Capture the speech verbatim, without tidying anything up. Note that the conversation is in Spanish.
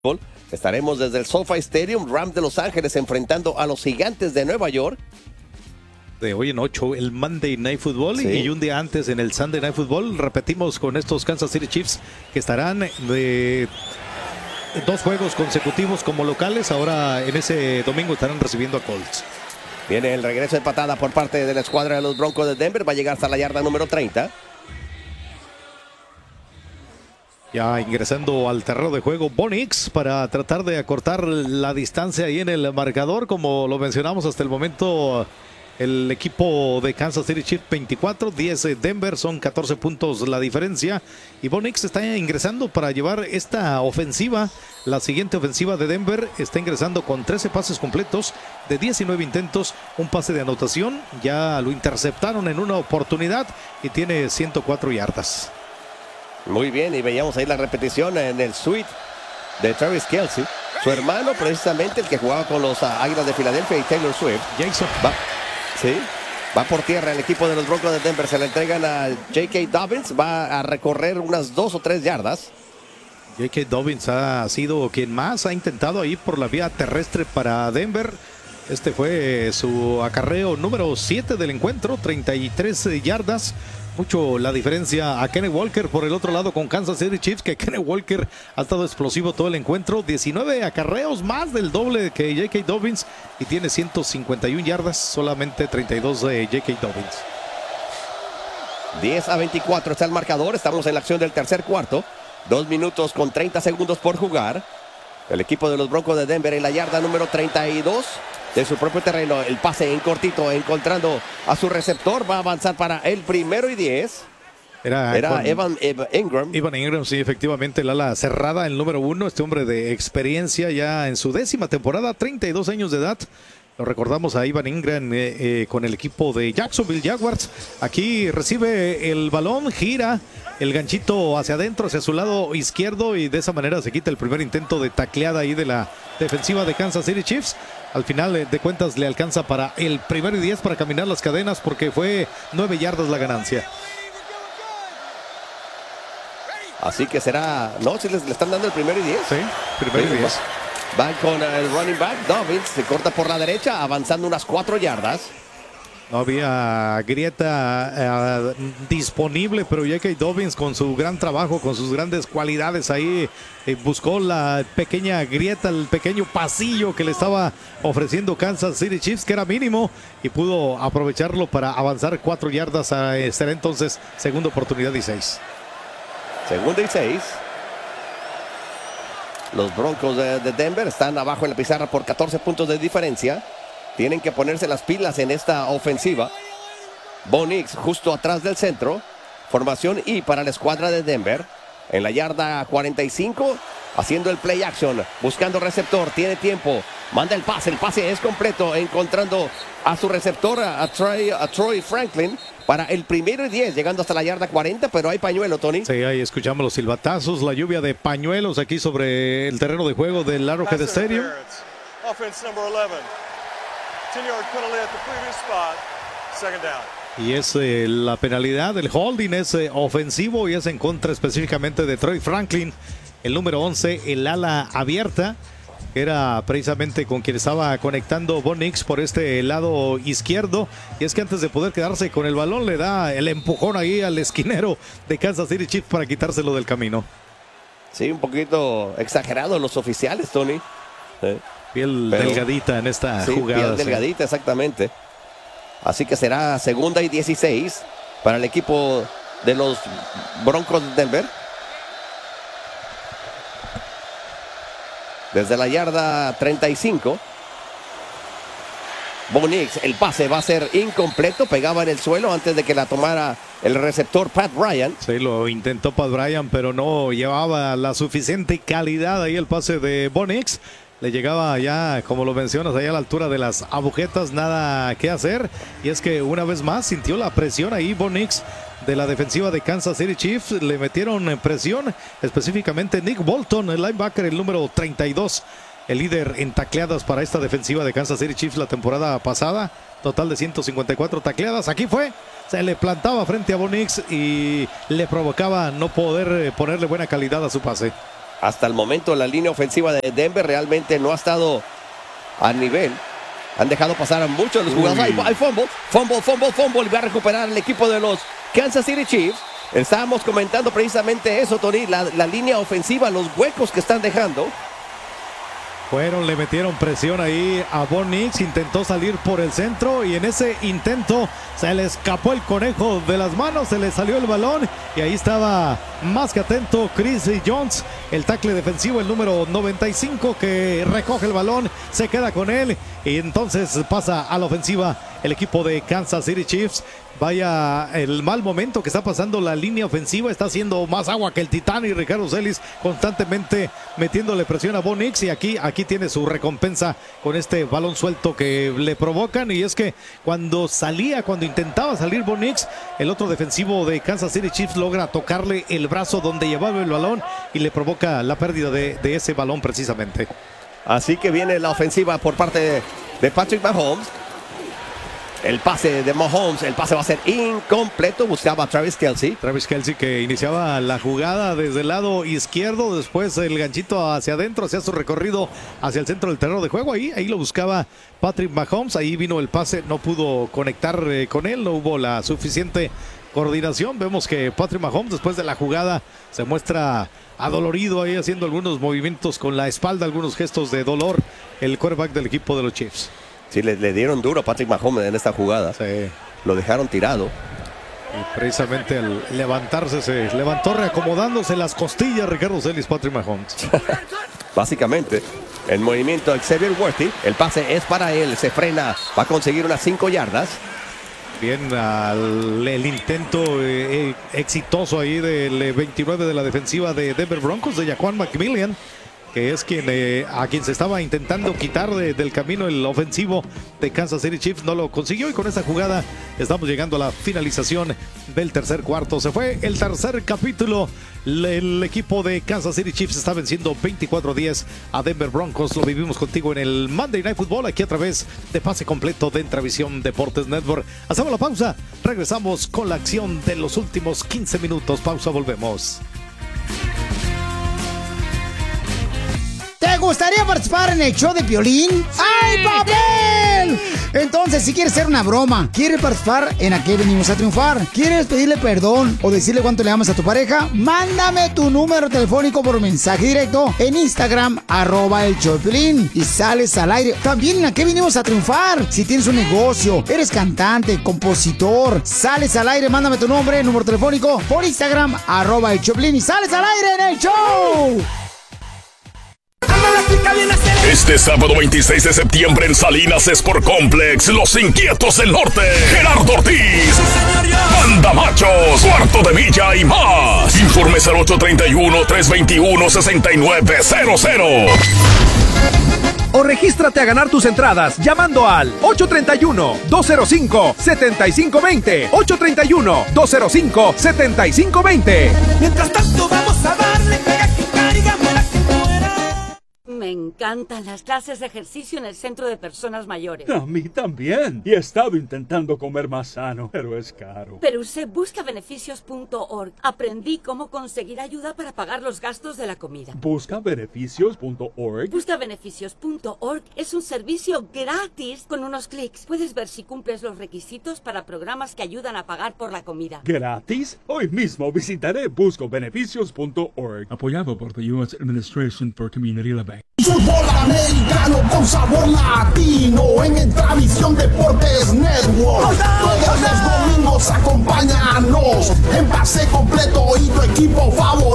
Estaremos desde el SoFi Stadium, Rams de Los Ángeles enfrentando a los Gigantes de Nueva York. De hoy en ocho, el Monday Night Football, sí. Y un día antes en el Sunday Night Football. Repetimos con estos Kansas City Chiefs que estarán de dos juegos consecutivos como locales. Ahora en ese domingo estarán recibiendo a Colts. Viene el regreso de patada por parte de la escuadra de los Broncos de Denver. Va a llegar hasta la yarda número treinta. Ya ingresando al terreno de juego Bo Nix para tratar de acortar la distancia ahí en el marcador. Como lo mencionamos hasta el momento, el equipo de Kansas City Chiefs veinticuatro, diez Denver, son catorce puntos la diferencia. Y Bo Nix está ingresando para llevar esta ofensiva. La siguiente ofensiva de Denver está ingresando con trece pases completos de diecinueve intentos, un pase de anotación. Ya lo interceptaron en una oportunidad y tiene ciento cuatro yardas. Muy bien, y veíamos ahí la repetición en el suite de Travis Kelce. Su hermano, precisamente el que jugaba con los uh, Águilas de Filadelfia, y Taylor Swift. Jason. Va, sí, va por tierra el equipo de los Broncos de Denver. Se le entregan a J K. Dobbins. Va a recorrer unas dos o tres yardas. J K. Dobbins ha sido quien más ha intentado ir por la vía terrestre para Denver. Este fue su acarreo número siete del encuentro, treinta y tres yardas. Mucho la diferencia a Kenneth Walker por el otro lado con Kansas City Chiefs, que Kenneth Walker ha estado explosivo todo el encuentro. diecinueve acarreos, más del doble que J K. Dobbins, y tiene ciento cincuenta y una yardas, solamente treinta y dos de J K. Dobbins. diez a veinticuatro está el marcador. Estamos en la acción del tercer cuarto. Dos minutos con treinta segundos por jugar. El equipo de los Broncos de Denver en la yarda número treinta y dos de su propio terreno. El pase en cortito, encontrando a su receptor. Va a avanzar para el primero y diez. Era, Era Evan, Evan Ingram. Evan Ingram, sí, efectivamente, el ala cerrada, el número uno. Este hombre de experiencia ya en su décima temporada, treinta y dos años de edad. Lo recordamos a Evan Ingram eh, eh, con el equipo de Jacksonville Jaguars. Aquí recibe el balón, gira el ganchito hacia adentro, hacia su lado izquierdo, y de esa manera se quita el primer intento de tacleada ahí de la defensiva de Kansas City Chiefs. Al final de cuentas le alcanza para el primero y diez para caminar las cadenas, porque fue nueve yardas la ganancia. Así que será, no, si les, le están dando el primero y diez. Sí, primero sí, y diez. Van con el running back, Dobbins, se corta por la derecha, avanzando unas cuatro yardas. No había grieta uh, disponible, pero J K. Dobbins, con su gran trabajo, con sus grandes cualidades ahí, eh, buscó la pequeña grieta, el pequeño pasillo que le estaba ofreciendo Kansas City Chiefs, que era mínimo, y pudo aprovecharlo para avanzar cuatro yardas. A, eh, será entonces segunda oportunidad y seis. Segunda y seis. Los Broncos de, de Denver están abajo en la pizarra por catorce puntos de diferencia. Tienen que ponerse las pilas en esta ofensiva. Bo Nix justo atrás del centro. Formación I para la escuadra de Denver. En la yarda cuarenta y cinco, haciendo el play action, buscando receptor, tiene tiempo, manda el pase, el pase es completo, encontrando a su receptor, a Troy, a Troy Franklin, para el primero y diez, llegando hasta la yarda cuarenta, pero hay pañuelo, Tony. Sí, ahí escuchamos los silbatazos, la lluvia de pañuelos aquí sobre el terreno de juego del Arrowhead Stadium. Offense number eleven. ten yard penalty at the previous spot. Second down. Y es eh, la penalidad, el holding es eh, ofensivo, y es en contra específicamente de Troy Franklin, el número once, el ala abierta. Era precisamente con quien estaba conectando Bo Nix por este lado izquierdo. Y es que antes de poder quedarse con el balón, le da el empujón ahí al esquinero de Kansas City Chiefs para quitárselo del camino. Sí, un poquito exagerado los oficiales, Tony. Sí. Piel Pero, delgadita en esta sí, jugada. Piel delgadita, sí. Exactamente. Así que será segunda y dieciséis para el equipo de los Broncos de Denver. Desde la yarda treinta y cinco. Bo Nix, el pase va a ser incompleto, pegaba en el suelo antes de que la tomara el receptor Pat Bryant. Sí, lo intentó Pat Bryant, pero no llevaba la suficiente calidad ahí el pase de Bo Nix. Le llegaba ya, como lo mencionas, allá a la altura de las agujetas, nada que hacer. Y es que una vez más sintió la presión ahí Bo Nix de la defensiva de Kansas City Chiefs. Le metieron presión, específicamente Nick Bolton, el linebacker, el número treinta y dos. El líder en tacleadas para esta defensiva de Kansas City Chiefs la temporada pasada. Total de ciento cincuenta y cuatro tacleadas. Aquí fue, se le plantaba frente a Bo Nix y le provocaba no poder ponerle buena calidad a su pase. Hasta el momento la línea ofensiva de Denver realmente no ha estado a nivel. Han dejado pasar a muchos de los jugadores. Hay, hay fumble, fumble, fumble, fumble. Y va a recuperar el equipo de los Kansas City Chiefs. Estábamos comentando precisamente eso, Tony. La, la línea ofensiva, los huecos que están dejando. Fueron, le metieron presión ahí a Bo Nix, intentó salir por el centro y en ese intento se le escapó el conejo de las manos, se le salió el balón y ahí estaba más que atento Chris Jones, el tackle defensivo, el número noventa y cinco, que recoge el balón, se queda con él y entonces pasa a la ofensiva el equipo de Kansas City Chiefs. Vaya el mal momento que está pasando la línea ofensiva, está haciendo más agua que el Titán y Ricardo Celis constantemente metiéndole presión a Bo Nix y aquí, aquí tiene su recompensa con este balón suelto que le provocan, y es que cuando salía, cuando intentaba salir Bo Nix, el otro defensivo de Kansas City Chiefs logra tocarle el brazo donde llevaba el balón y le provoca la pérdida de, de ese balón precisamente. Así que viene la ofensiva por parte de, de Patrick Mahomes. El pase de Mahomes, el pase va a ser incompleto, buscaba a Travis Kelce. Travis Kelce que iniciaba la jugada desde el lado izquierdo, después el ganchito hacia adentro, hacia su recorrido hacia el centro del terreno de juego. Ahí, ahí lo buscaba Patrick Mahomes, ahí vino el pase, no pudo conectar eh, con él, no hubo la suficiente coordinación. Vemos que Patrick Mahomes después de la jugada se muestra adolorido ahí haciendo algunos movimientos con la espalda, algunos gestos de dolor, el quarterback del equipo de los Chiefs. Sí, le, le dieron duro a Patrick Mahomes en esta jugada. Sí. Lo dejaron tirado. Y precisamente al levantarse, se levantó reacomodándose las costillas Ricardo Celis, Patrick Mahomes. Básicamente, el movimiento de Xavier Worthy, el pase es para él, se frena, va a conseguir unas cinco yardas. Bien, al, el intento eh, exitoso ahí del veintinueve de la defensiva de Denver Broncos, de Jaquan McMillian, que es quien eh, a quien se estaba intentando quitar de, del camino el ofensivo de Kansas City Chiefs, no lo consiguió, y con esta jugada estamos llegando a la finalización del tercer cuarto. Se fue el tercer capítulo, el equipo de Kansas City Chiefs está venciendo veinticuatro a diez a Denver Broncos. Lo vivimos contigo en el Monday Night Football, aquí a través de Pase Completo de Entravisión Deportes Network. Hacemos la pausa, regresamos con la acción de los últimos quince minutos. Pausa, volvemos. ¿Te gustaría participar en el show de Piolín? ¡Ay, papel! Entonces, si quieres hacer una broma, quieres participar en Aquí Venimos a Triunfar, quieres pedirle perdón o decirle cuánto le amas a tu pareja, mándame tu número telefónico por mensaje directo en Instagram, arroba el show de Piolín, y sales al aire. También en Aquí Venimos a Triunfar. Si tienes un negocio, eres cantante, compositor, sales al aire, mándame tu nombre, número telefónico por Instagram, arroba el show de Piolín, y sales al aire en el show. Este sábado veintiséis de septiembre en Salinas Sport Complex, Los Inquietos del Norte, Gerardo Ortiz, Banda Machos, Cuarto de Villa y más. Informes al ocho tres uno, tres dos uno, seis nueve cero cero. O regístrate a ganar tus entradas llamando al ocho tres uno, dos cero cinco, siete cinco dos cero, ocho tres uno, dos cero cinco, siete cinco dos cero. Mientras tanto vamos a darle pega que caiga, muera que muera. Me encantan las clases de ejercicio en el centro de personas mayores. A mí también. Y he estado intentando comer más sano, pero es caro. Pero usé busca beneficios punto org. Aprendí cómo conseguir ayuda para pagar los gastos de la comida. busca beneficios punto org. busca beneficios punto org es un servicio gratis con unos clics. Puedes ver si cumples los requisitos para programas que ayudan a pagar por la comida. ¿Gratis? Hoy mismo visitaré busca beneficios punto org. Apoyado por the U S Administration for Community Living. Fútbol americano con sabor latino en Entravisión Deportes Network. Todos los domingos acompáñanos en Pase Completo y tu equipo favorito.